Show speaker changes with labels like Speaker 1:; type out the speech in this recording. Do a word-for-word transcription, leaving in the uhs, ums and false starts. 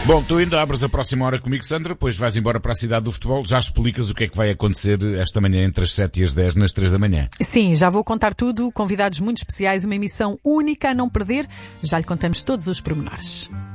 Speaker 1: Bom, tu ainda abres a próxima hora comigo, Sandra, depois vais embora para a cidade do futebol, já explicas o que é que vai acontecer esta manhã entre as sete e as dez, nas três da manhã.
Speaker 2: Sim, já vou contar tudo, convidados muito especiais, uma emissão única a não perder, já lhe contamos todos os pormenores.